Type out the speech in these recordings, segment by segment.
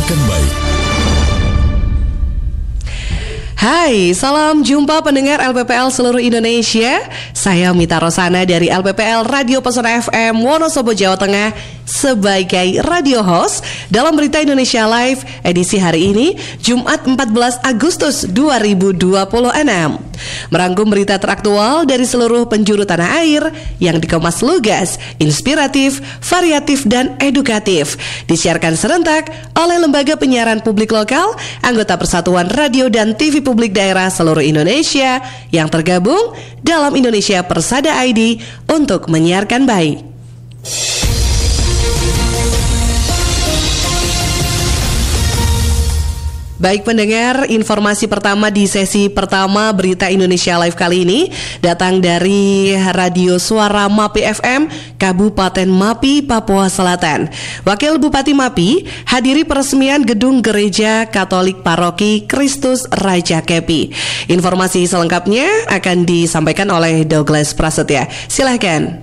Menyiarkan baik. Hai, salam jumpa pendengar LPPL seluruh Indonesia. Saya Mita Rosana dari LPPL Radio Pesona FM Wonosobo, Jawa Tengah sebagai radio host dalam Berita Indonesia Live edisi hari ini, Jumat 14 Agustus 2026. Merangkum berita teraktual dari seluruh penjuru tanah air yang dikemas lugas, inspiratif, variatif, dan edukatif. Disiarkan serentak oleh Lembaga Penyiaran Publik Lokal, anggota Persatuan Radio dan TV Publik Daerah seluruh Indonesia yang tergabung dalam Indonesia Persada ID untuk menyiarkan baik. Baik pendengar, informasi pertama di sesi pertama Berita Indonesia Live kali ini datang dari Radio Suara Mapi FM, Kabupaten Mapi, Papua Selatan. Wakil Bupati Mapi hadiri peresmian gedung Gereja Katolik Paroki Kristus Raja Kepi. Informasi selengkapnya akan disampaikan oleh Douglas Prasetya. Silahkan.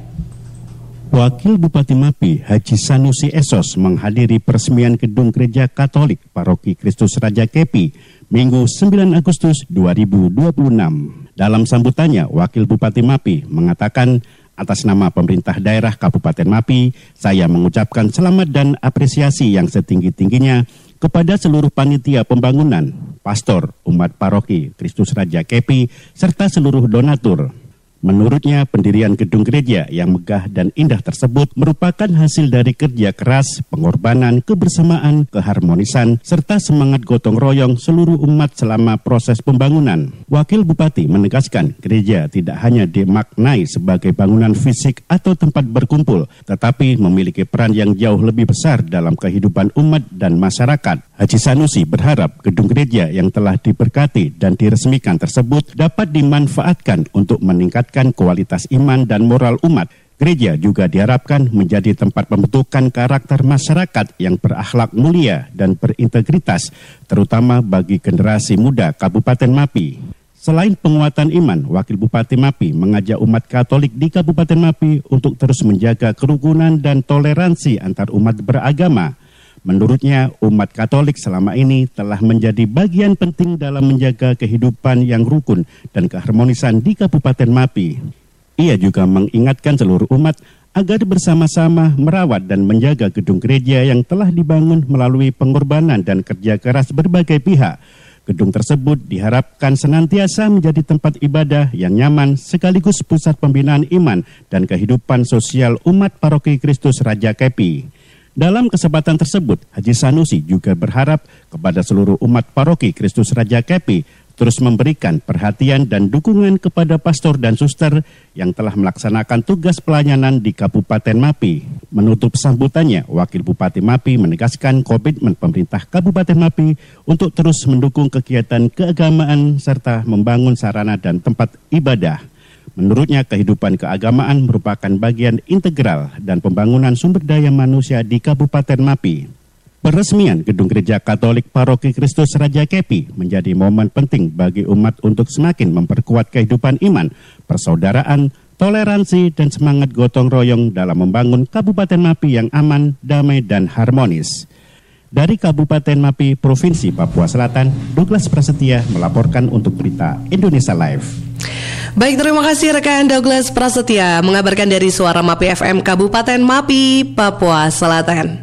Wakil Bupati Mapi, Haji Sanusi Esos menghadiri peresmian gedung Gereja Katolik Paroki Kristus Raja Kepi, Minggu 9 Agustus 2026. Dalam sambutannya, Wakil Bupati Mapi mengatakan, atas nama pemerintah daerah Kabupaten Mapi, saya mengucapkan selamat dan apresiasi yang setinggi-tingginya kepada seluruh panitia pembangunan, pastor, umat paroki Kristus Raja Kepi, serta seluruh donatur. Menurutnya, pendirian gedung gereja yang megah dan indah tersebut merupakan hasil dari kerja keras, pengorbanan, kebersamaan, keharmonisan, serta semangat gotong royong seluruh umat selama proses pembangunan. Wakil Bupati menegaskan, gereja tidak hanya dimaknai sebagai bangunan fisik atau tempat berkumpul, tetapi memiliki peran yang jauh lebih besar dalam kehidupan umat dan masyarakat. Haji Sanusi berharap gedung gereja yang telah diberkati dan diresmikan tersebut dapat dimanfaatkan untuk meningkatkan kualitas iman dan moral umat. Gereja juga diharapkan menjadi tempat pembentukan karakter masyarakat yang berakhlak mulia dan berintegritas, terutama bagi generasi muda Kabupaten Mapi. Selain penguatan iman, Wakil Bupati Mapi mengajak umat Katolik di Kabupaten Mapi untuk terus menjaga kerukunan dan toleransi antar umat beragama. Menurutnya, umat Katolik selama ini telah menjadi bagian penting dalam menjaga kehidupan yang rukun dan keharmonisan di Kabupaten Mapi. Ia juga mengingatkan seluruh umat agar bersama-sama merawat dan menjaga gedung gereja yang telah dibangun melalui pengorbanan dan kerja keras berbagai pihak. Gedung tersebut diharapkan senantiasa menjadi tempat ibadah yang nyaman sekaligus pusat pembinaan iman dan kehidupan sosial umat Paroki Kristus Raja Kepi. Dalam kesempatan tersebut, Haji Sanusi juga berharap kepada seluruh umat Paroki Kristus Raja Kepi terus memberikan perhatian dan dukungan kepada pastor dan suster yang telah melaksanakan tugas pelayanan di Kabupaten Mapi. Menutup sambutannya, Wakil Bupati Mapi menegaskan komitmen pemerintah Kabupaten Mapi untuk terus mendukung kegiatan keagamaan serta membangun sarana dan tempat ibadah. Menurutnya, kehidupan keagamaan merupakan bagian integral dan pembangunan sumber daya manusia di Kabupaten Mapi. Peresmian gedung Gereja Katolik Paroki Kristus Raja Kepi menjadi momen penting bagi umat untuk semakin memperkuat kehidupan iman, persaudaraan, toleransi, dan semangat gotong royong dalam membangun Kabupaten Mapi yang aman, damai, dan harmonis. Dari Kabupaten Mapi, Provinsi Papua Selatan, Douglas Prasetya melaporkan untuk Berita Indonesia Live. Baik, terima kasih rekan Douglas Prasetya mengabarkan dari Suara Mapi FM Kabupaten Mapi, Papua Selatan.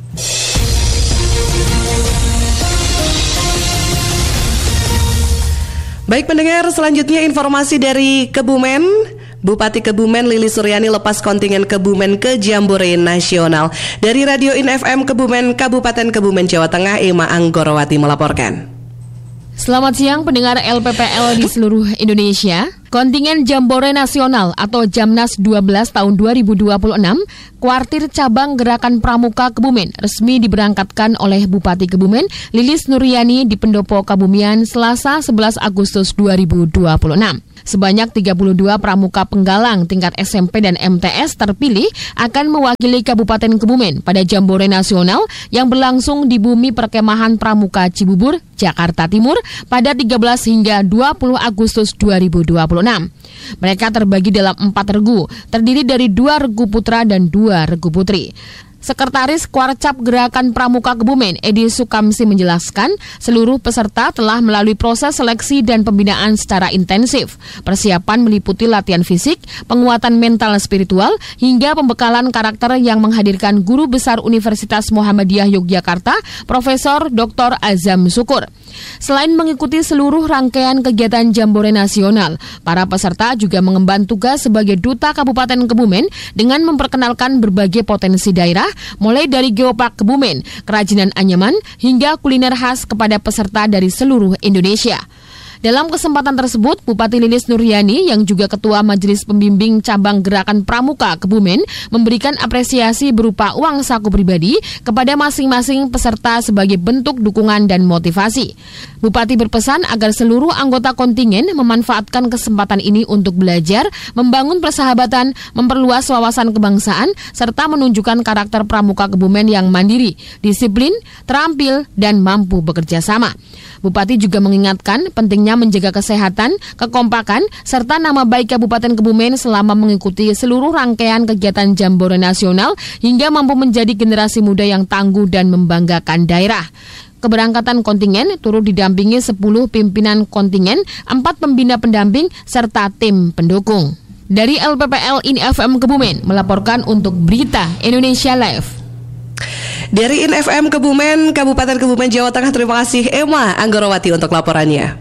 Baik pendengar, selanjutnya informasi dari Kebumen. Bupati Kebumen Lilis Suryani lepas kontingen Kebumen ke Jambore Nasional. Dari Radio In FM Kebumen, Kabupaten Kebumen, Jawa Tengah, Ema Anggorowati melaporkan. Selamat siang pendengar LPPL di seluruh Indonesia. Kontingen Jambore Nasional atau Jamnas 12 tahun 2026, Kuartir Cabang Gerakan Pramuka Kebumen resmi diberangkatkan oleh Bupati Kebumen Lilis Suryani di Pendopo Kebumian Selasa 11 Agustus 2026. Sebanyak 32 pramuka penggalang tingkat SMP dan MTS terpilih akan mewakili Kabupaten Kebumen pada Jambore Nasional yang berlangsung di Bumi Perkemahan Pramuka Cibubur, Jakarta Timur pada 13 hingga 20 Agustus 2026. Mereka terbagi dalam 4 regu, terdiri dari 2 regu putra dan 2 regu putri. Sekretaris Kwarcap Gerakan Pramuka Kebumen, Edi Sukamsi menjelaskan, seluruh peserta telah melalui proses seleksi dan pembinaan secara intensif. Persiapan meliputi latihan fisik, penguatan mental spiritual, hingga pembekalan karakter yang menghadirkan Guru Besar Universitas Muhammadiyah Yogyakarta, Profesor Dr. Azam Syukur. Selain mengikuti seluruh rangkaian kegiatan Jambore Nasional, para peserta juga mengemban tugas sebagai Duta Kabupaten Kebumen dengan memperkenalkan berbagai potensi daerah, mulai dari geopark Kebumen, kerajinan anyaman, hingga kuliner khas kepada peserta dari seluruh Indonesia. Dalam kesempatan tersebut, Bupati Lilis Nuryani yang juga Ketua Majelis Pembimbing Cabang Gerakan Pramuka Kebumen memberikan apresiasi berupa uang saku pribadi kepada masing-masing peserta sebagai bentuk dukungan dan motivasi. Bupati berpesan agar seluruh anggota kontingen memanfaatkan kesempatan ini untuk belajar, membangun persahabatan, memperluas wawasan kebangsaan, serta menunjukkan karakter pramuka Kebumen yang mandiri, disiplin, terampil, dan mampu bekerja sama. Bupati juga mengingatkan pentingnya menjaga kesehatan, kekompakan, serta nama baik Kabupaten Kebumen selama mengikuti seluruh rangkaian kegiatan Jambore Nasional hingga mampu menjadi generasi muda yang tangguh dan membanggakan daerah. Keberangkatan kontingen turut didampingi 10 pimpinan kontingen, 4 pembina pendamping, serta tim pendukung. Dari LPPL INFM Kebumen melaporkan untuk Berita Indonesia Live. Dari INFM Kebumen, Kabupaten Kebumen, Jawa Tengah, terima kasih Emma Anggorowati untuk laporannya.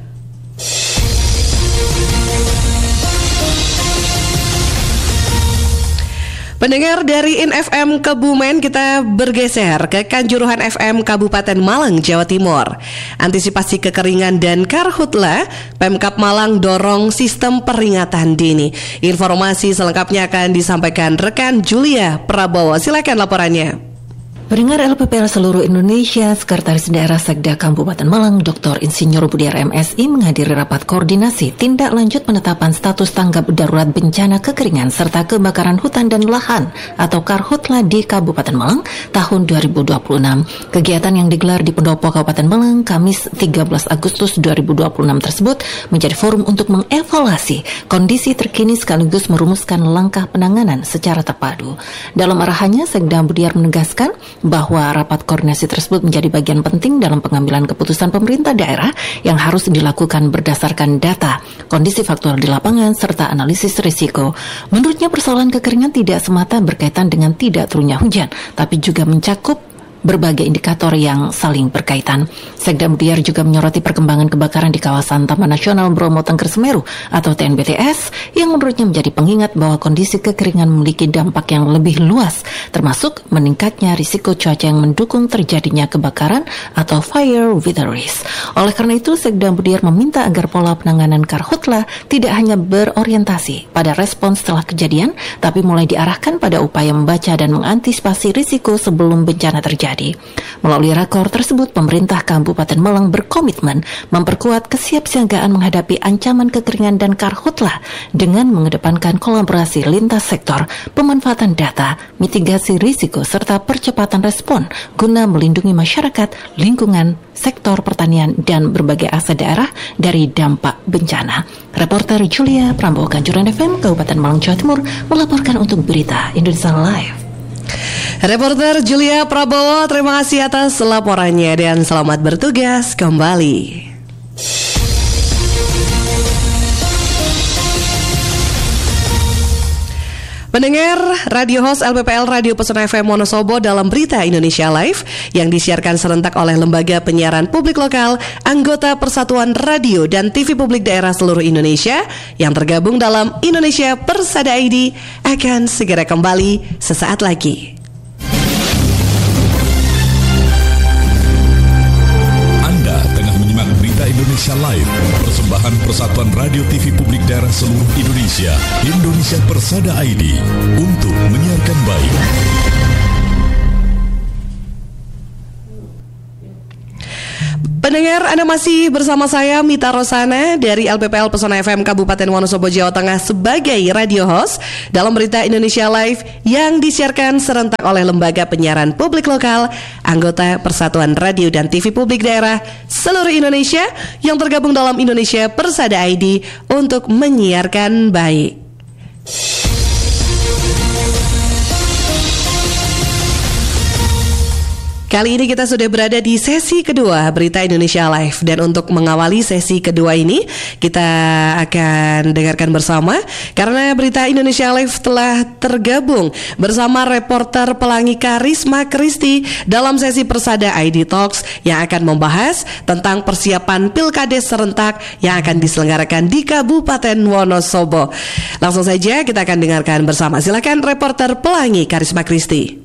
Pendengar dari INFM Kebumen, kita bergeser ke Kanjuruhan FM Kabupaten Malang, Jawa Timur. Antisipasi kekeringan dan karhutla, Pemkab Malang dorong sistem peringatan dini. Informasi selengkapnya akan disampaikan rekan Julia Prabowo. Silakan laporannya. Pendengar LPPL seluruh Indonesia, Sekretaris Daerah Sekda Kabupaten Malang, Dr. Insinyur Budiar MSI menghadiri rapat koordinasi tindak lanjut penetapan status tanggap darurat bencana kekeringan serta kebakaran hutan dan lahan atau Karhutla di Kabupaten Malang tahun 2026. Kegiatan yang digelar di Pendopo Kabupaten Malang Kamis 13 Agustus 2026 tersebut menjadi forum untuk mengevaluasi kondisi terkini sekaligus merumuskan langkah penanganan secara terpadu. Dalam arahannya, Sekda Budiar menegaskan bahwa rapat koordinasi tersebut menjadi bagian penting dalam pengambilan keputusan pemerintah daerah yang harus dilakukan berdasarkan data, kondisi faktual di lapangan, serta analisis risiko. Menurutnya, persoalan kekeringan tidak semata berkaitan dengan tidak turunnya hujan, tapi juga mencakup berbagai indikator yang saling berkaitan. Sekda Budiar juga menyoroti perkembangan kebakaran di kawasan Taman Nasional Bromo Tengger Semeru atau TNBTS yang menurutnya menjadi pengingat bahwa kondisi kekeringan memiliki dampak yang lebih luas, termasuk meningkatnya risiko cuaca yang mendukung terjadinya kebakaran atau fire with a risk. Oleh karena itu, Sekda Budiar meminta agar pola penanganan karhutla tidak hanya berorientasi pada respon setelah kejadian, tapi mulai diarahkan pada upaya membaca dan mengantisipasi risiko sebelum bencana terjadi. Melalui rakor tersebut, pemerintah Kabupaten Malang berkomitmen memperkuat kesiapsiagaan menghadapi ancaman kekeringan dan karhutla dengan mengedepankan kolaborasi lintas sektor, pemanfaatan data, mitigasi risiko, serta percepatan respon guna melindungi masyarakat, lingkungan, sektor pertanian, dan berbagai aset daerah dari dampak bencana. Reporter Julia Prabowo, Kanjuruhan FM, Kabupaten Malang, Jawa Timur, melaporkan untuk Berita Indonesia Live. Reporter Julia Prabowo, terima kasih atas laporannya dan selamat bertugas kembali. Pendengar Radio Host LPPL Radio Pesona FM Wonosobo dalam Berita Indonesia Live yang disiarkan serentak oleh Lembaga Penyiaran Publik Lokal, anggota Persatuan Radio dan TV Publik Daerah seluruh Indonesia yang tergabung dalam Indonesia Persada ID akan segera kembali sesaat lagi. Anda tengah menyimak Berita Indonesia Live, persembahan Persatuan Radio TV Publik Daerah seluruh Indonesia, Indonesia Persada ID, untuk menyiarkan baik. Pendengar, Anda masih bersama saya Mita Rosana dari LPPL Pesona FM Kabupaten Wonosobo, Jawa Tengah sebagai radio host dalam Berita Indonesia Live yang disiarkan serentak oleh Lembaga Penyiaran Publik Lokal, anggota Persatuan Radio dan TV Publik Daerah seluruh Indonesia yang tergabung dalam Indonesia Persada ID untuk menyiarkan baik. Kali ini kita sudah berada di sesi kedua Berita Indonesia Live. Dan untuk mengawali sesi kedua ini, kita akan dengarkan bersama karena Berita Indonesia Live telah tergabung bersama reporter Pelangi Karisma Kristi dalam sesi Persada ID Talks yang akan membahas tentang persiapan Pilkades serentak yang akan diselenggarakan di Kabupaten Wonosobo. Langsung saja kita akan dengarkan bersama. Silakan reporter Pelangi Karisma Kristi.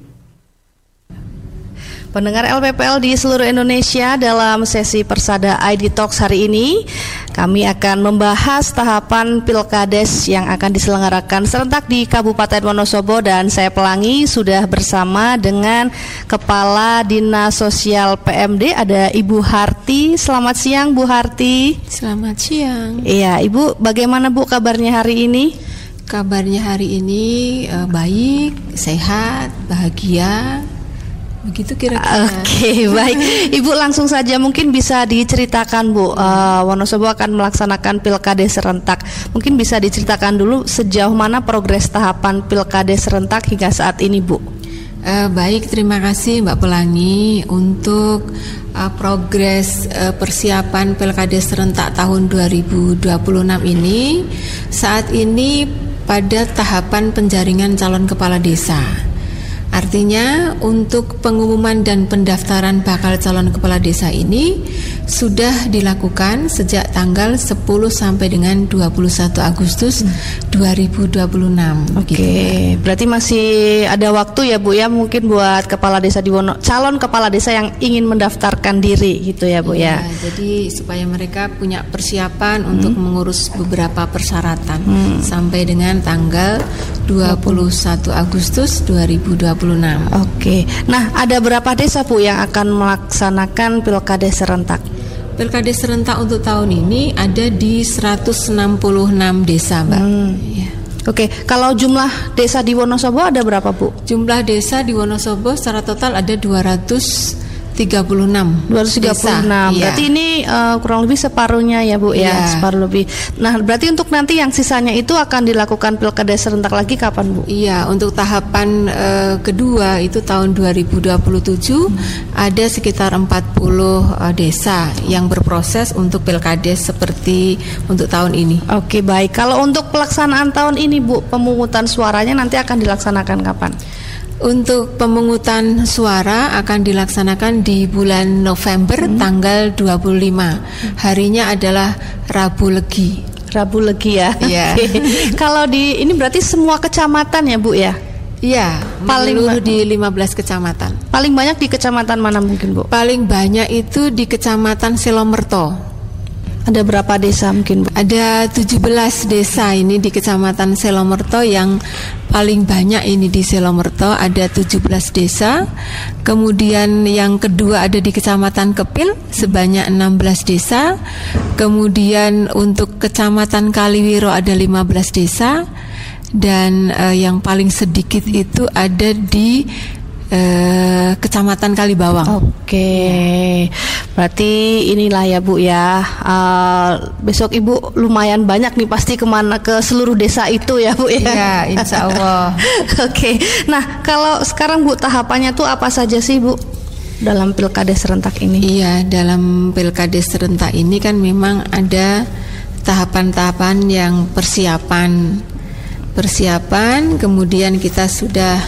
Pendengar LPPL di seluruh Indonesia, dalam sesi Persada ID Talks hari ini kami akan membahas tahapan Pilkades yang akan diselenggarakan serentak di Kabupaten Wonosobo, dan saya Pelangi sudah bersama dengan Kepala Dinas Sosial PMD, ada Ibu Harti. Selamat siang Bu Harti. Selamat siang. Iya Ibu, bagaimana Bu kabarnya hari ini? Kabarnya hari ini baik, sehat, bahagia. Begitu kira-kira. Oke, baik. Ibu langsung saja mungkin bisa diceritakan Bu, Wonosobo akan melaksanakan Pilkades serentak. Mungkin bisa diceritakan dulu sejauh mana progres tahapan Pilkades serentak hingga saat ini Bu. Baik, terima kasih Mbak Pelangi untuk progres persiapan Pilkades serentak tahun 2026 ini. Saat ini pada tahapan penjaringan calon kepala desa. Artinya untuk pengumuman dan pendaftaran bakal calon kepala desa ini sudah dilakukan sejak tanggal 10 sampai dengan 21 Agustus 2026. Oke, berarti masih ada waktu ya Bu ya, mungkin buat kepala desa di calon kepala desa yang ingin mendaftarkan diri gitu ya Bu ya. Jadi supaya mereka punya persiapan untuk mengurus beberapa persyaratan sampai dengan tanggal 21 Agustus 2026. Oke, nah ada berapa desa Bu yang akan melaksanakan Pilkades serentak? Pilkades serentak untuk tahun ini ada di 166 desa Mbak. Ya. Oke, kalau jumlah desa di Wonosobo ada berapa Bu? Jumlah desa di Wonosobo secara total ada 236 desa. Berarti ini kurang lebih separuhnya ya Bu ya, separuh lebih. Nah, berarti untuk nanti yang sisanya itu akan dilakukan Pilkades serentak lagi kapan Bu? Iya, untuk tahapan kedua itu tahun 2027 ada sekitar 40 desa yang berproses untuk Pilkades seperti untuk tahun ini. Oke, baik. Kalau untuk pelaksanaan tahun ini Bu, pemungutan suaranya nanti akan dilaksanakan kapan? Untuk pemungutan suara akan dilaksanakan di bulan November tanggal 25. Harinya adalah Rabu Legi. Rabu Legi ya. Iya. Kalau di ini berarti semua kecamatan ya Bu ya? Iya, paling di 15 kecamatan. Paling banyak di kecamatan mana mungkin Bu? Paling banyak itu di Kecamatan Selomerto. Ada berapa desa mungkin Bu? Ada 17 desa ini di Kecamatan Selomerto. Yang paling banyak ini di Selomerto ada 17 desa. Kemudian yang kedua ada di Kecamatan Kepil sebanyak 16 desa. Kemudian untuk Kecamatan Kaliwiro ada 15 desa. Dan yang paling sedikit itu ada di Kecamatan Kalibawang. Oke, berarti inilah ya Bu ya. Besok Ibu lumayan banyak nih pasti kemana, ke seluruh desa itu ya Bu ya. Ya, insya Allah. Oke, nah kalau sekarang Bu tahapannya tuh apa saja sih Bu dalam Pilkades serentak ini? Iya, dalam Pilkades serentak ini kan memang ada tahapan-tahapan yang persiapan, kemudian kita sudah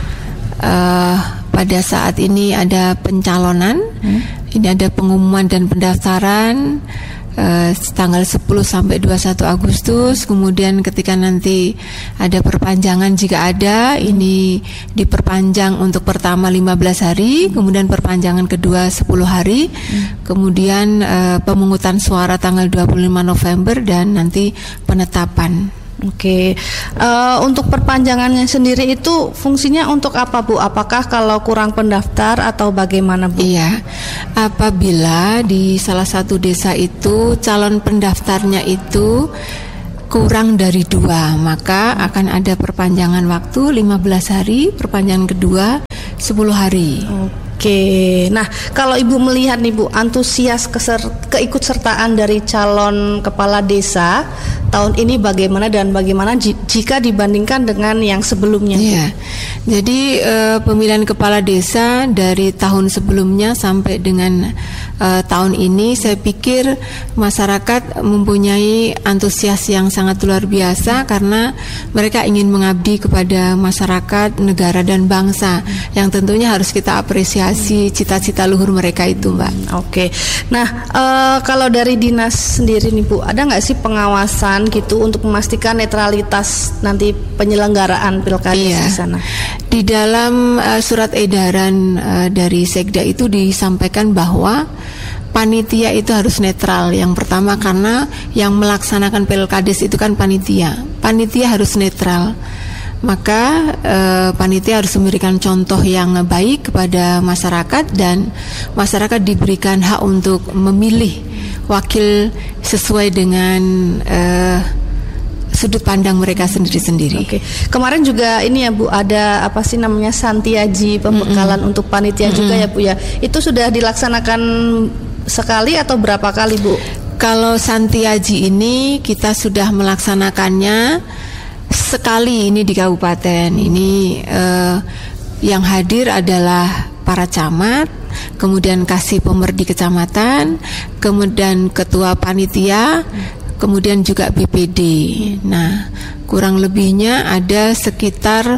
pada saat ini ada pencalonan, ini ada pengumuman dan pendaftaran tanggal 10 sampai 21 Agustus. Kemudian ketika nanti ada perpanjangan jika ada, ini diperpanjang untuk pertama 15 hari, kemudian perpanjangan kedua 10 hari, kemudian pemungutan suara tanggal 25 November dan nanti penetapan. Oke, untuk perpanjangannya sendiri itu fungsinya untuk apa Bu? Apakah kalau kurang pendaftar atau bagaimana Bu? Iya, apabila di salah satu desa itu calon pendaftarnya itu kurang dari 2, maka akan ada perpanjangan waktu 15 hari, perpanjangan kedua 10 hari. Oke, nah kalau Ibu melihat nih Bu, antusias keikutsertaan dari calon kepala desa tahun ini bagaimana dan bagaimana jika dibandingkan dengan yang sebelumnya? Iya. Jadi pemilihan kepala desa dari tahun sebelumnya sampai dengan tahun ini, saya pikir masyarakat mempunyai antusias yang sangat luar biasa karena mereka ingin mengabdi kepada masyarakat, negara dan bangsa, yang tentunya harus kita apresiasi cita-cita luhur mereka itu, Mbak. Oke. Nah, kalau dari dinas sendiri nih Bu, ada nggak sih pengawasan gitu untuk memastikan netralitas nanti penyelenggaraan pilkada di sana? Di dalam surat edaran dari Sekda itu disampaikan bahwa panitia itu harus netral. Yang pertama karena yang melaksanakan pilkades itu kan panitia harus netral. Maka panitia harus memberikan contoh yang baik kepada masyarakat dan masyarakat diberikan hak untuk memilih wakil sesuai dengan sudut pandang mereka sendiri-sendiri. Oke. Kemarin juga ini ya Bu, ada apa sih namanya Santiaji pembekalan untuk panitia juga ya Bu ya. Itu sudah dilaksanakan sekali atau berapa kali Bu? Kalau Santiaji ini kita sudah melaksanakannya sekali ini di kabupaten. Ini yang hadir adalah para camat, kemudian kasih pemerdi kecamatan, kemudian ketua panitia, kemudian juga BPD. Nah, kurang lebihnya ada sekitar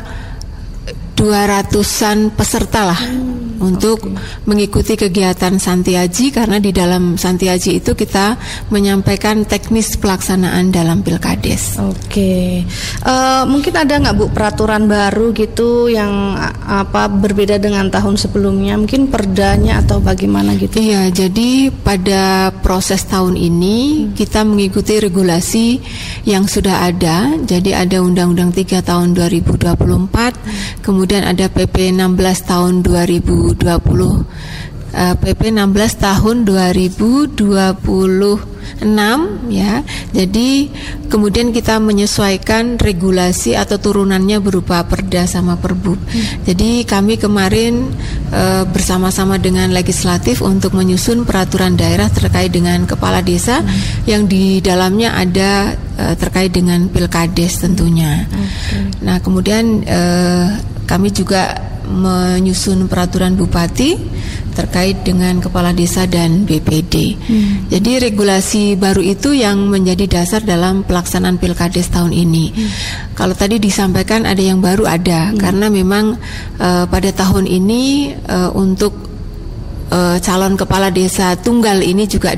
200-an peserta lah untuk mengikuti kegiatan Santiaji, karena di dalam Santiaji itu kita menyampaikan teknis pelaksanaan dalam pilkades. Oke. Mungkin ada nggak Bu peraturan baru gitu yang berbeda dengan tahun sebelumnya, mungkin perdanya atau bagaimana gitu? Iya, jadi pada proses tahun ini kita mengikuti regulasi yang sudah ada. Jadi ada Undang-Undang 3 tahun 2024, kemudian ada PP 16 tahun 2020, PP 16 tahun 2026 ya. Jadi kemudian kita menyesuaikan regulasi atau turunannya berupa perda sama perbub. Jadi kami kemarin bersama-sama dengan legislatif untuk menyusun peraturan daerah terkait dengan kepala desa yang di dalamnya ada terkait dengan pilkades tentunya. Nah, kemudian kami juga menyusun peraturan bupati terkait dengan kepala desa dan BPD. Jadi regulasi baru itu yang menjadi dasar dalam pelaksanaan pilkades tahun ini. Kalau tadi disampaikan ada yang baru ada, karena memang pada tahun ini untuk calon kepala desa tunggal ini juga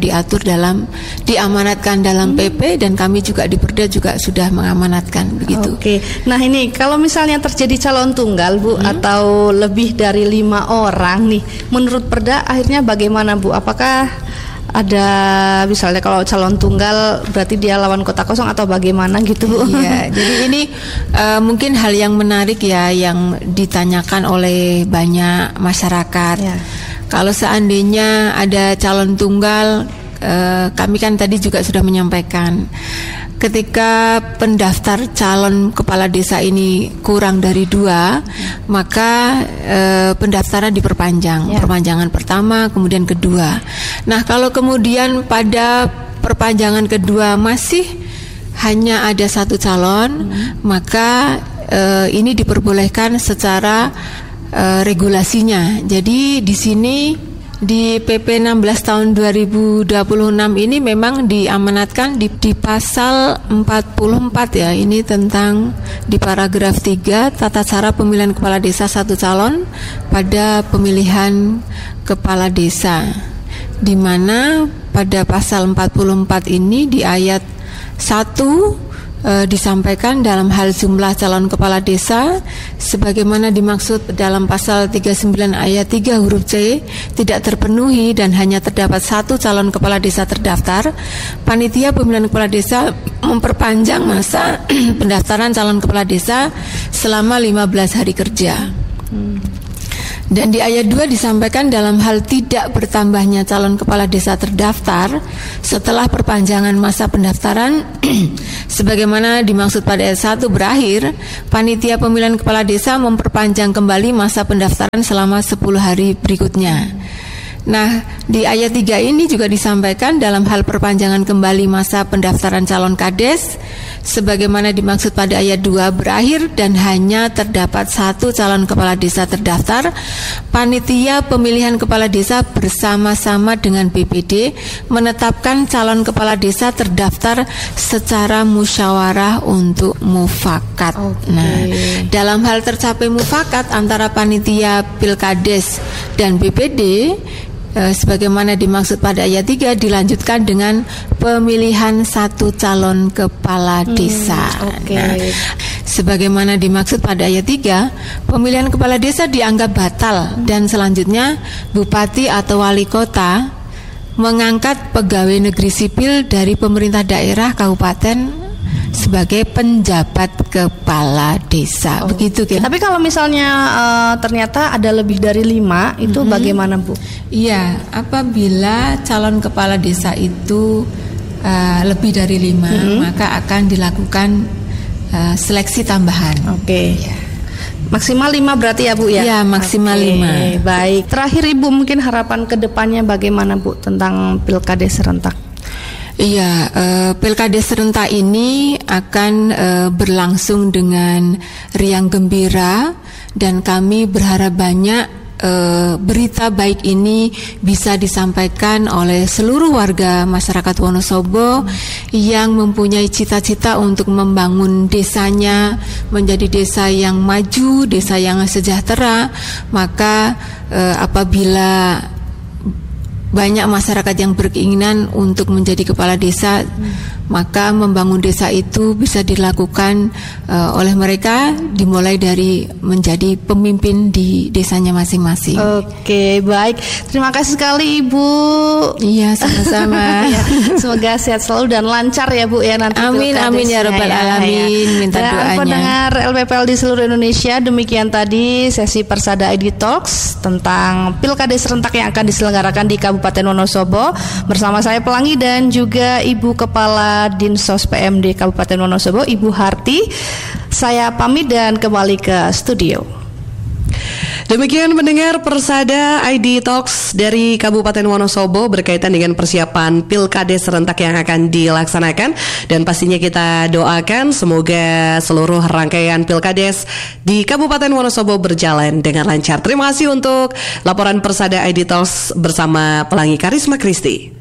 diamanatkan dalam PP, dan kami juga di Perda juga sudah mengamanatkan begitu. Oke. Nah, ini kalau misalnya terjadi calon tunggal Bu atau lebih dari 5 orang nih, menurut Perda akhirnya bagaimana Bu? Apakah ada misalnya kalau calon tunggal berarti dia lawan kota kosong atau bagaimana gitu Bu? Iya, jadi ini mungkin hal yang menarik ya yang ditanyakan oleh banyak masyarakat. Ya. Kalau seandainya ada calon tunggal, kami kan tadi juga sudah menyampaikan, ketika pendaftar calon kepala desa ini kurang dari 2, maka pendaftaran diperpanjang, perpanjangan pertama, kemudian kedua. Nah, kalau kemudian pada perpanjangan kedua masih hanya ada 1 calon, maka ini diperbolehkan secara regulasinya. Jadi di sini di PP 16 tahun 2026 ini memang diamanatkan di pasal 44 ya. Ini tentang di paragraf 3 tata cara pemilihan kepala desa 1 calon pada pemilihan kepala desa, di mana pada pasal 44 ini di ayat 1 disampaikan dalam hal jumlah calon kepala desa sebagaimana dimaksud dalam pasal 39 ayat 3 huruf C tidak terpenuhi dan hanya terdapat 1 calon kepala desa terdaftar, panitia pemilihan kepala desa memperpanjang masa pendaftaran calon kepala desa selama 15 hari kerja. Dan di ayat 2 disampaikan dalam hal tidak bertambahnya calon kepala desa terdaftar setelah perpanjangan masa pendaftaran sebagaimana dimaksud pada ayat 1 berakhir, panitia pemilihan kepala desa memperpanjang kembali masa pendaftaran selama 10 hari berikutnya. Nah, Di ayat 3 ini juga disampaikan dalam hal perpanjangan kembali masa pendaftaran calon kades sebagaimana dimaksud pada ayat 2 berakhir dan hanya terdapat satu calon kepala desa terdaftar, panitia pemilihan kepala desa bersama-sama dengan BPD menetapkan calon kepala desa terdaftar secara musyawarah untuk mufakat. Nah, dalam hal tercapai mufakat antara panitia Pilkades dan BPD sebagaimana dimaksud pada ayat 3 dilanjutkan dengan pemilihan satu calon kepala desa. Nah, sebagaimana dimaksud pada ayat 3, pemilihan kepala desa dianggap batal dan selanjutnya bupati atau wali kota mengangkat pegawai negeri sipil dari pemerintah daerah kabupaten sebagai penjabat kepala desa. Begitu kan? Tapi kalau misalnya ternyata ada lebih dari 5, itu bagaimana, Bu? Iya, apabila calon kepala desa itu lebih dari 5, maka akan dilakukan seleksi tambahan. Ya. Maksimal 5 berarti ya, Bu ya? Iya, maksimal 5. Baik. Terakhir Ibu, mungkin harapan ke depannya bagaimana, Bu, tentang Pilkades serentak? Iya, Pilkades serentak ini akan berlangsung dengan riang gembira dan kami berharap banyak berita baik ini bisa disampaikan oleh seluruh warga masyarakat Wonosobo yang mempunyai cita-cita untuk membangun desanya menjadi desa yang maju, desa yang sejahtera. Maka apabila banyak masyarakat yang berkeinginan untuk menjadi kepala desa, maka membangun desa itu bisa dilakukan oleh mereka, dimulai dari menjadi pemimpin di desanya masing-masing. Oke, baik. Terima kasih sekali Ibu. Iya, sama-sama. Semoga sehat selalu dan lancar ya, Bu ya, nanti. Amin, amin ya Rabbal Alamin. Minta doanya. Pendengar LPPL di seluruh Indonesia, demikian tadi sesi Persada ID Talks tentang Pilkades serentak yang akan diselenggarakan di Kabupaten Wonosobo bersama saya Pelangi dan juga Ibu Kepala Dinsos PMD Kabupaten Wonosobo, Ibu Harti. Saya pamit dan kembali ke studio. Demikian mendengar Persada ID Talks dari Kabupaten Wonosobo berkaitan dengan persiapan Pilkades serentak yang akan dilaksanakan, dan pastinya kita doakan semoga seluruh rangkaian Pilkades di Kabupaten Wonosobo berjalan dengan lancar. Terima kasih untuk laporan Persada ID Talks bersama Pelangi Karisma Kristi.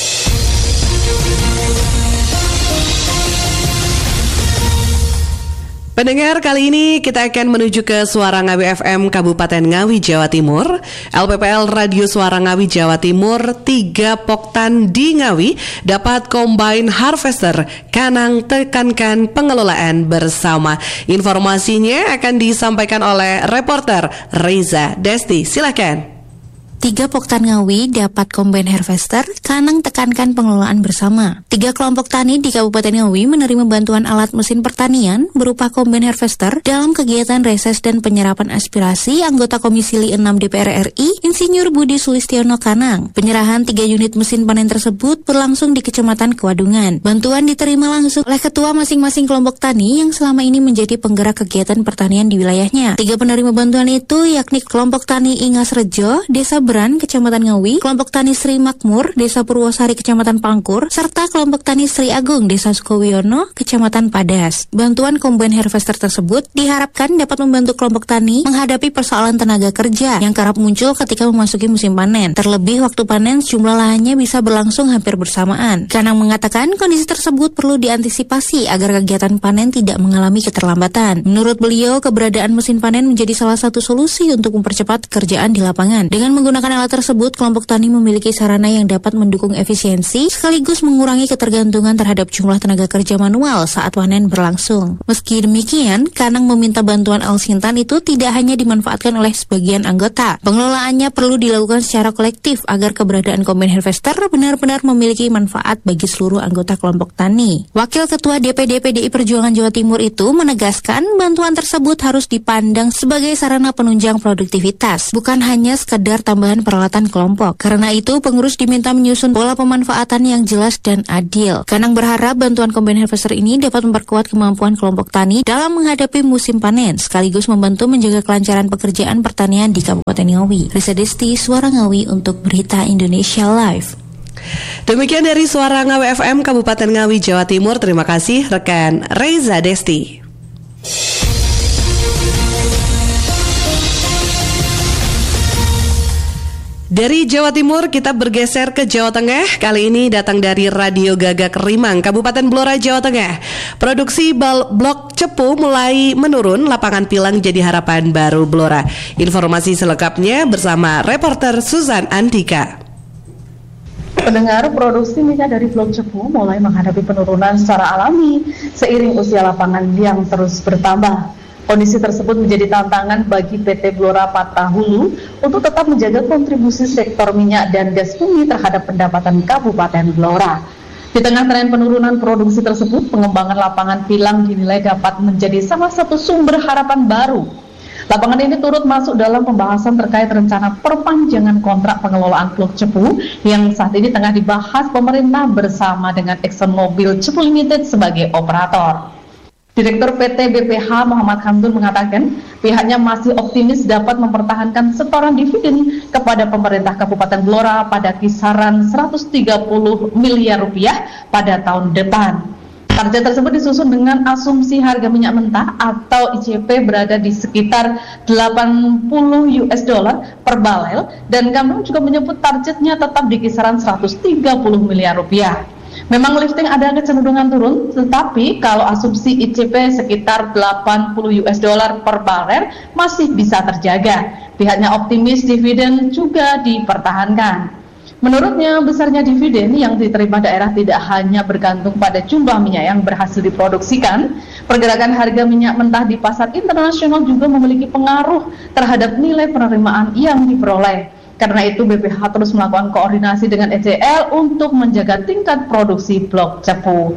Pendengar, kali ini kita akan menuju ke Suara Ngawi FM Kabupaten Ngawi, Jawa Timur. LPPL Radio Suara Ngawi, Jawa Timur, 3 Poktan di Ngawi dapat combine harvester. Kanang tekankan pengelolaan bersama. Informasinya akan disampaikan oleh reporter Reza Desti. Silakan. 3 Poktan Ngawi dapat combine harvester, Kanang tekankan pengelolaan bersama. 3 kelompok tani di Kabupaten Ngawi menerima bantuan alat mesin pertanian berupa combine harvester dalam kegiatan reses dan penyerapan aspirasi anggota Komisi 6 DPR RI, Insinyur Budi Sulistiono Kanang. Penyerahan 3 unit mesin panen tersebut berlangsung di Kecamatan Kewadungan. Bantuan diterima langsung oleh ketua masing-masing kelompok tani yang selama ini menjadi penggerak kegiatan pertanian di wilayahnya. 3 penerima bantuan itu yakni kelompok tani Ingas Rejo, Desa Beran, Kecamatan Ngawi, kelompok tani Sri Makmur, Desa Purwosari, Kecamatan Pangkur, serta kelompok tani Sri Agung, Desa Sukowiono, Kecamatan Padas. Bantuan combine harvester tersebut diharapkan dapat membantu kelompok tani menghadapi persoalan tenaga kerja yang kerap muncul ketika memasuki musim panen. Terlebih waktu panen jumlah lahannya bisa berlangsung hampir bersamaan. Kanang mengatakan kondisi tersebut perlu diantisipasi agar kegiatan panen tidak mengalami keterlambatan. Menurut beliau, keberadaan mesin panen menjadi salah satu solusi untuk mempercepat kerjaan di lapangan. Dengan menggunakan alat tersebut, kelompok tani memiliki sarana yang dapat mendukung efisiensi sekaligus mengurangi ketergantungan terhadap jumlah tenaga kerja manual saat panen berlangsung. Meski demikian, Kanang meminta bantuan Alsintan itu tidak hanya dimanfaatkan oleh sebagian anggota. Pengelolaannya perlu dilakukan secara kolektif agar keberadaan combine harvester benar-benar memiliki manfaat bagi seluruh anggota kelompok tani. Wakil Ketua DPD PDI Perjuangan Jawa Timur itu menegaskan bantuan tersebut harus dipandang sebagai sarana penunjang produktivitas, bukan hanya sekedar tambahan tambahan peralatan kelompok. Karena itu, pengurus diminta menyusun pola pemanfaatan yang jelas dan adil. Kanang berharap bantuan combine harvester ini dapat memperkuat kemampuan kelompok tani dalam menghadapi musim panen, sekaligus membantu menjaga kelancaran pekerjaan pertanian di Kabupaten Ngawi. Risa Desti, Suara Ngawi untuk Berita Indonesia Live. Demikian dari Suara Ngawi FM Kabupaten Ngawi, Jawa Timur. Terima kasih rekan Reza Desti. Dari Jawa Timur kita bergeser ke Jawa Tengah. Kali ini datang dari Radio Gagak Rimang, Kabupaten Blora, Jawa Tengah. Produksi blok cepu mulai menurun, lapangan pilang jadi harapan baru Blora. Informasi selengkapnya bersama reporter Susan Andika. Pendengar, produksi minyak dari blok cepu mulai menghadapi penurunan secara alami seiring usia lapangan yang terus bertambah. Kondisi tersebut menjadi tantangan bagi PT Blora Patra Hulu untuk tetap menjaga kontribusi sektor minyak dan gas bumi terhadap pendapatan Kabupaten Blora. Di tengah tren penurunan produksi tersebut, pengembangan lapangan pilang dinilai dapat menjadi salah satu sumber harapan baru. Lapangan ini turut masuk dalam pembahasan terkait rencana perpanjangan kontrak pengelolaan blok cepu yang saat ini tengah dibahas pemerintah bersama dengan ExxonMobil Cepu Limited sebagai operator. Direktur PT BPH Muhammad Hamdul mengatakan pihaknya masih optimis dapat mempertahankan setoran dividen kepada pemerintah Kabupaten Blora pada kisaran 130 miliar rupiah pada tahun depan. Target tersebut disusun dengan asumsi harga minyak mentah atau ICP berada di sekitar 80 US dollar per barel, dan kami juga menyebut targetnya tetap di kisaran 130 miliar rupiah. Memang lifting ada kecenderungan turun, tetapi kalau asumsi ICP sekitar 80 US dollar per barel masih bisa terjaga. Pihaknya optimis dividen juga dipertahankan. Menurutnya, besarnya dividen yang diterima daerah tidak hanya bergantung pada jumlah minyak yang berhasil diproduksikan. Pergerakan harga minyak mentah di pasar internasional juga memiliki pengaruh terhadap nilai penerimaan yang diperoleh. Karena itu, BPH terus melakukan koordinasi dengan ECL untuk menjaga tingkat produksi blok cepu.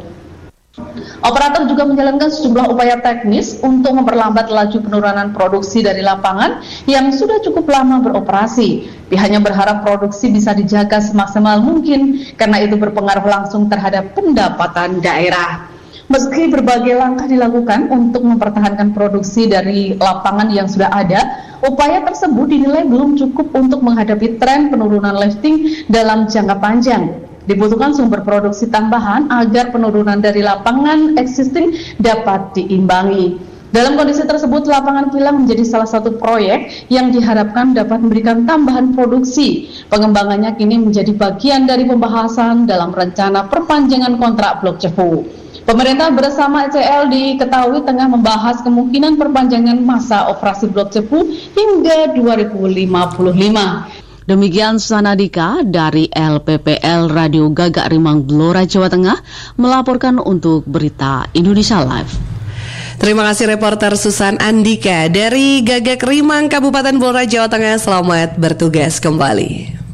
Operator juga menjalankan sejumlah upaya teknis untuk memperlambat laju penurunan produksi dari lapangan yang sudah cukup lama beroperasi. Pihaknya berharap produksi bisa dijaga semaksimal mungkin karena itu berpengaruh langsung terhadap pendapatan daerah. Meski berbagai langkah dilakukan untuk mempertahankan produksi dari lapangan yang sudah ada, upaya tersebut dinilai belum cukup untuk menghadapi tren penurunan lifting dalam jangka panjang. Dibutuhkan sumber produksi tambahan agar penurunan dari lapangan existing dapat diimbangi. Dalam kondisi tersebut, lapangan pilang menjadi salah satu proyek yang diharapkan dapat memberikan tambahan produksi. Pengembangannya kini menjadi bagian dari pembahasan dalam rencana perpanjangan kontrak blok cepu. Pemerintah bersama ECL diketahui tengah membahas kemungkinan perpanjangan masa operasi blok cepu hingga 2055. Demikian Susana Dika dari LPPL Radio Gagak Rimang, Blora, Jawa Tengah melaporkan untuk Berita Indonesia Live. Terima kasih reporter Susan Andika dari Gagak Rimang, Kabupaten Blora, Jawa Tengah. Selamat bertugas kembali.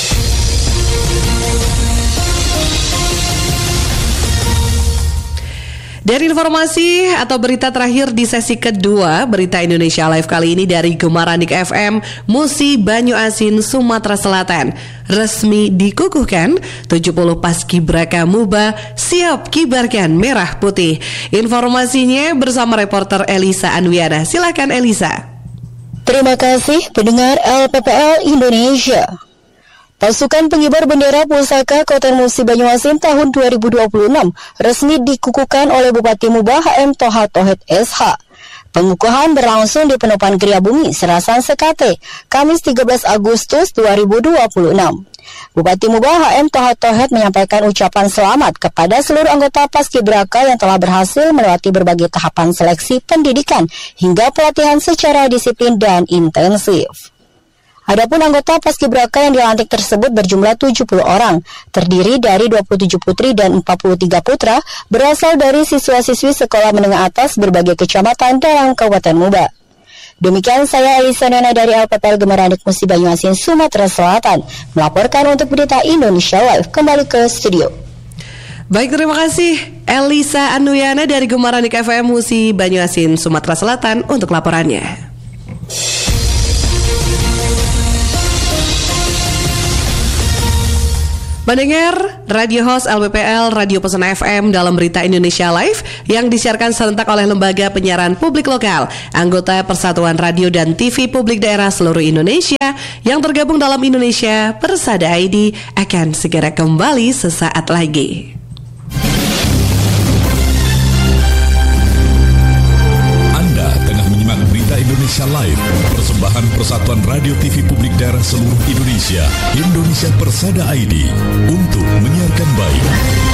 Dari informasi atau berita terakhir di sesi kedua Berita Indonesia Live kali ini dari Gemaranik FM, Musi Banyuasin, Sumatera Selatan. Resmi dikukuhkan 70 Paskibraka Muba siap kibarkan merah putih. Informasinya bersama reporter Elisa Anwiana. Silakan Elisa. Terima kasih pendengar LPPL Indonesia. Pasukan pengibar bendera pusaka Kota Musi Banyuasin tahun 2026 resmi dikukuhkan oleh Bupati Muba HM Toha Tohet SH. Pengukuhan berlangsung di Penopan Kriya Bumi, Serasan Sekate, Kamis 13 Agustus 2026. Bupati Muba HM Toha Tohet menyampaikan ucapan selamat kepada seluruh anggota Paskibraka yang telah berhasil melewati berbagai tahapan seleksi pendidikan hingga pelatihan secara disiplin dan intensif. Adapun anggota Paskibraka yang dilantik tersebut berjumlah 70 orang, terdiri dari 27 putri dan 43 putra, berasal dari siswa-siswi sekolah menengah atas berbagai kecamatan dalam Kabupaten Muba. Demikian saya Elisa Nena dari LPPL Gemaranik Musi Banyuasin, Sumatera Selatan, melaporkan untuk Berita Indonesia Live. Kembali ke studio. Baik, terima kasih Elisa Anuyana dari Gemaranik FM Musi Banyuasin, Sumatera Selatan untuk laporannya. Mendengar radio host LPPL Radio Pesona FM dalam berita Indonesia Live yang disiarkan serentak oleh Lembaga Penyiaran Publik Lokal, anggota Persatuan Radio dan TV Publik Daerah seluruh Indonesia yang tergabung dalam Indonesia Persada ID akan segera kembali sesaat lagi. Indonesia Live, persembahan Persatuan Radio TV Publik Daerah seluruh Indonesia, Indonesia Persada ID, untuk menyiarkan baik.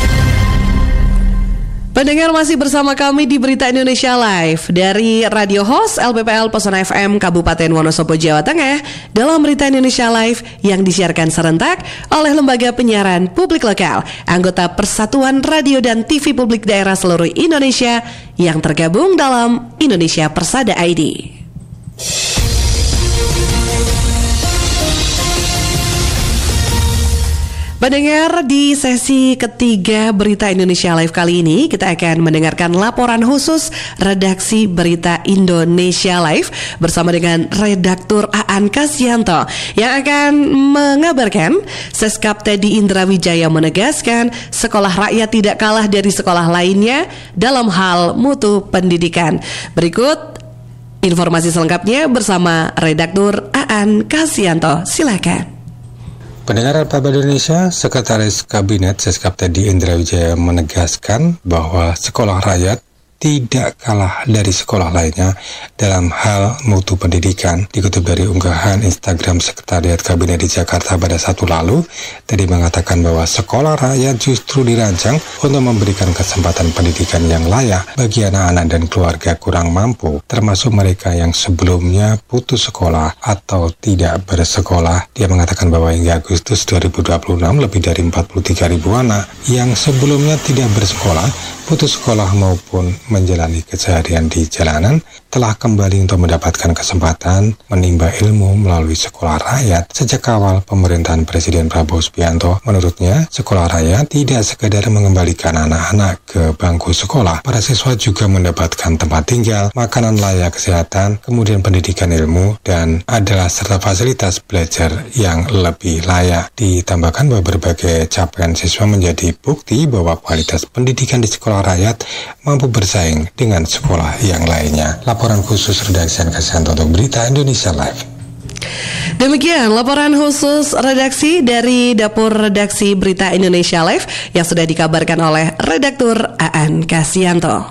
Pendengar masih bersama kami di Berita Indonesia Live dari radio host LPPL Pesona FM Kabupaten Wonosobo, Jawa Tengah dalam Berita Indonesia Live yang disiarkan serentak oleh Lembaga Penyiaran Publik Lokal, anggota Persatuan Radio dan TV Publik Daerah seluruh Indonesia yang tergabung dalam Indonesia Persada ID. Pendengar, di sesi ketiga Berita Indonesia Live kali ini kita akan mendengarkan laporan khusus redaksi Berita Indonesia Live bersama dengan redaktur Aan Kasyanto yang akan mengabarkan Seskap Teddy Indrawijaya menegaskan sekolah rakyat tidak kalah dari sekolah lainnya dalam hal mutu pendidikan. Berikut informasi selengkapnya bersama redaktur Aan Kasyanto. Silakan. Pendengar LPPL Indonesia, Sekretaris Kabinet Seskap Teddy Indrawijaya menegaskan bahwa sekolah rakyat tidak kalah dari sekolah lainnya dalam hal mutu pendidikan. Dikutip dari unggahan Instagram Sekretariat Kabinet di Jakarta pada Sabtu lalu, Teddy mengatakan bahwa sekolah rakyat justru dirancang untuk memberikan kesempatan pendidikan yang layak bagi anak-anak dan keluarga kurang mampu, termasuk mereka yang sebelumnya putus sekolah atau tidak bersekolah. Dia mengatakan bahwa hingga Agustus 2026 lebih dari 43.000 anak yang sebelumnya tidak bersekolah, putus sekolah maupun menjalani keseharian di jalanan telah kembali untuk mendapatkan kesempatan menimba ilmu melalui sekolah rakyat. Sejak awal pemerintahan Presiden Prabowo Subianto, menurutnya sekolah rakyat tidak sekadar mengembalikan anak-anak ke bangku sekolah. Para siswa juga mendapatkan tempat tinggal, makanan layak, kesehatan, kemudian pendidikan ilmu, dan adalah serta fasilitas belajar yang lebih layak. Ditambahkan bahwa berbagai capaian siswa menjadi bukti bahwa kualitas pendidikan di sekolah rakyat mampu bersaing dengan sekolah yang lainnya. Laporan khusus redaksi Aan Kasyanto untuk Berita Indonesia Live. Demikian laporan khusus redaksi dari Dapur Redaksi Berita Indonesia Live yang sudah dikabarkan oleh redaktur Aan Kasyanto.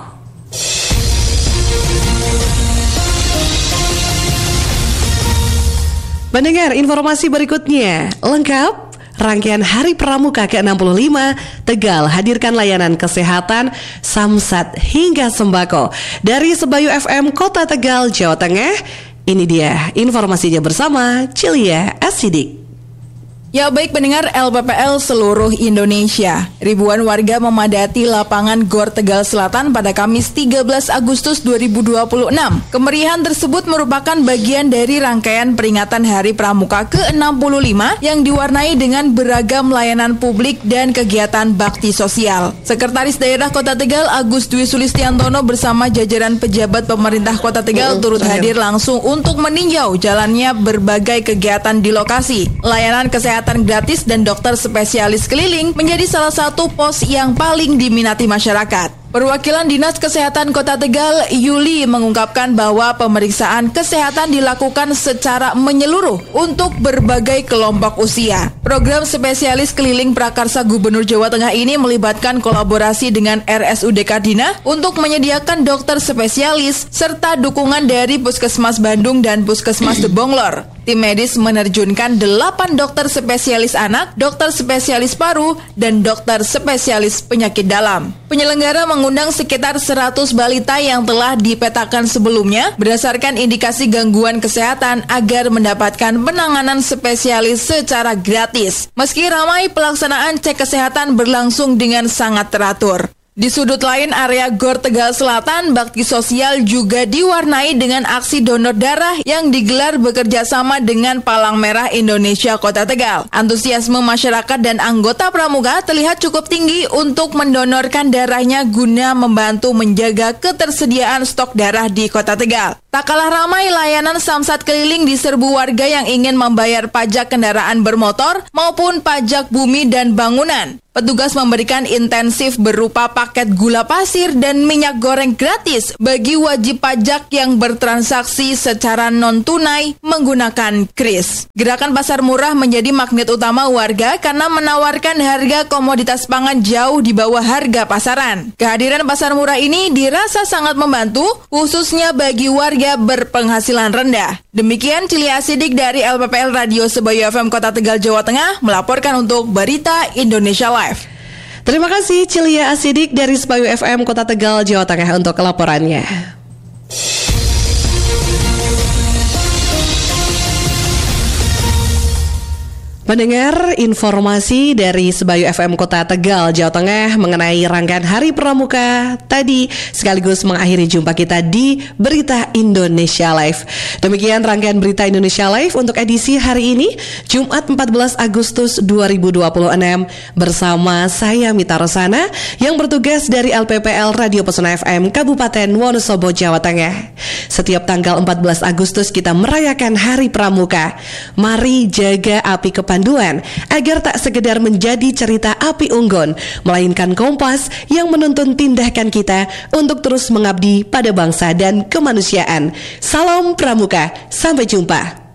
Mendengar informasi berikutnya lengkap. Rangkaian Hari Pramuka ke-65 Tegal hadirkan layanan kesehatan, samsat hingga sembako. Dari Sebayu FM Kota Tegal, Jawa Tengah, ini dia informasinya bersama Cilia Asidik. Ya baik pendengar LPPL seluruh Indonesia, ribuan warga memadati lapangan Gor Tegal Selatan pada Kamis 13 Agustus 2026. Kemeriahan tersebut merupakan bagian dari rangkaian peringatan Hari Pramuka ke-65 yang diwarnai dengan beragam layanan publik dan kegiatan bakti sosial. Sekretaris Daerah Kota Tegal Agus Dwi Sulistiantono bersama jajaran pejabat pemerintah Kota Tegal turut hadir langsung untuk meninjau jalannya berbagai kegiatan di lokasi. Layanan kesehatan gratis dan dokter spesialis keliling menjadi salah satu pos yang paling diminati masyarakat. Perwakilan Dinas Kesehatan Kota Tegal, Yuli, mengungkapkan bahwa pemeriksaan kesehatan dilakukan secara menyeluruh untuk berbagai kelompok usia. Program spesialis keliling prakarsa Gubernur Jawa Tengah ini melibatkan kolaborasi dengan RSUD Kardina untuk menyediakan dokter spesialis serta dukungan dari Puskesmas Bandung dan Puskesmas Debonglor. Tim medis menerjunkan 8 dokter spesialis anak, dokter spesialis paru, dan dokter spesialis penyakit dalam. Penyelenggara mengundang sekitar 100 balita yang telah dipetakan sebelumnya berdasarkan indikasi gangguan kesehatan agar mendapatkan penanganan spesialis secara gratis. Meski ramai, pelaksanaan cek kesehatan berlangsung dengan sangat teratur. Di sudut lain area Gor Tegal Selatan, bakti sosial juga diwarnai dengan aksi donor darah yang digelar bekerja sama dengan Palang Merah Indonesia Kota Tegal. Antusiasme masyarakat dan anggota pramuka terlihat cukup tinggi untuk mendonorkan darahnya guna membantu menjaga ketersediaan stok darah di Kota Tegal. Tak kalah ramai layanan samsat keliling diserbu warga yang ingin membayar pajak kendaraan bermotor maupun pajak bumi dan bangunan. Petugas memberikan intensif berupa paket gula pasir dan minyak goreng gratis bagi wajib pajak yang bertransaksi secara non-tunai menggunakan kris. Gerakan pasar murah menjadi magnet utama warga karena menawarkan harga komoditas pangan jauh di bawah harga pasaran. Kehadiran pasar murah ini dirasa sangat membantu, khususnya bagi warga berpenghasilan rendah. Demikian Cilia Sidik dari LPPL Radio Sebayu FM Kota Tegal, Jawa Tengah melaporkan untuk Berita Indonesia Live. Terima kasih Cilia Asidik dari Sebayu FM Kota Tegal, Jawa Tengah untuk laporannya. Mendengar informasi dari Sebayu FM Kota Tegal, Jawa Tengah mengenai rangkaian Hari Pramuka tadi sekaligus mengakhiri jumpa kita di Berita Indonesia Live. Demikian rangkaian Berita Indonesia Live untuk edisi hari ini, Jumat 14 Agustus 2026 bersama saya Mita Rosana yang bertugas dari LPPL Radio Pesona FM Kabupaten Wonosobo, Jawa Tengah. Setiap tanggal 14 Agustus kita merayakan Hari Pramuka. Mari jaga api kepanduan agar tak sekedar menjadi cerita api unggun, melainkan kompas yang menuntun tindakan kita untuk terus mengabdi pada bangsa dan kemanusiaan. Salam Pramuka, sampai jumpa.